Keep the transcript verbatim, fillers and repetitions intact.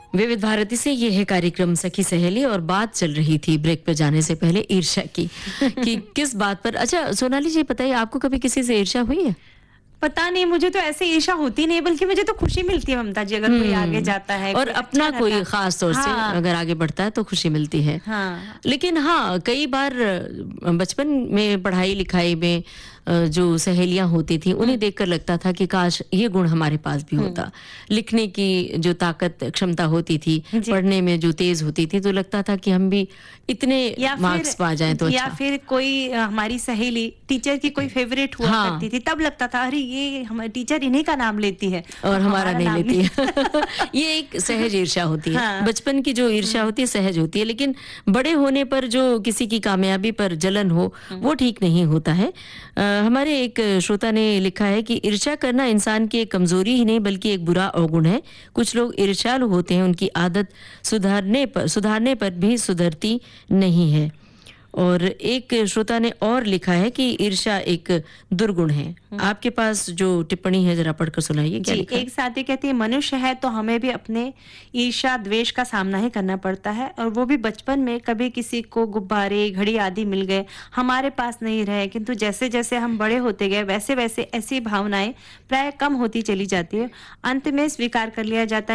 विविध भारती से ये है कार्यक्रम सखी सहेली और बात चल रही थी ब्रेक पे जाने से पहले ईर्ष्या की कि किस बात पर। अच्छा सोनाली जी बताइए, आपको कभी किसी से ईर्ष्या हुई है? पता नहीं, मुझे तो ऐसे ईर्ष्या होती नहीं, बल्कि मुझे तो खुशी मिलती है ममता जी, अगर कोई आगे जाता है और कोई अपना अच्छा कोई रहता। खास तौर से हाँ। अगर आगे बढ़ता है तो खुशी मिलती है। हाँ। लेकिन हाँ, कई बार बचपन में पढ़ाई लिखाई में जो सहेलियां होती थी उन्हें देखकर लगता था कि काश ये गुण हमारे पास भी होता। लिखने की जो ताकत क्षमता होती थी, पढ़ने में जो तेज होती थी, तो लगता था कि हम भी इतने मार्क्स पा जाएं तो अच्छा। या फिर कोई हमारी सहेली टीचर की कोई फेवरेट हुआ हाँ। करती थी, तब लगता था अरे ये हमारी टीचर इन्हीं का नाम लेती है और हमारा, हमारा नहीं लेती है। ये एक सहज ईर्ष्या होती है। हाँ। बचपन की जो ईर्ष्या होती है सहज होती है, लेकिन बड़े होने पर जो किसी की कामयाबी पर जलन हो वो ठीक नहीं होता है। आ, हमारे एक श्रोता ने लिखा है कि ईर्ष्या करना इंसान की एक कमजोरी ही नहीं बल्कि एक बुरा अवगुण है। कुछ लोग ईर्ष्यालु होते हैं, उनकी आदत सुधारने पर सुधारने पर भी सुधरती नहीं है। और एक श्रोता ने और लिखा है कि ईर्ष्या एक दुर्गुण है। आपके पास जो टिप्पणी है जरा पढ़कर सुनाइए। क्या लिखा? एक साथी कहती है, मनुष्य है तो हमें भी अपने ईर्ष्या द्वेष का सामना ही करना पड़ता है, और वो भी बचपन में कभी किसी को गुब्बारे घड़ी आदि मिल गए, हमारे पास नहीं रहे, किंतु जैसे जैसे हम बड़े होते गए वैसे वैसे ऐसी भावनाएं प्राय कम होती चली जाती है। अंत में स्वीकार कर लिया जाता है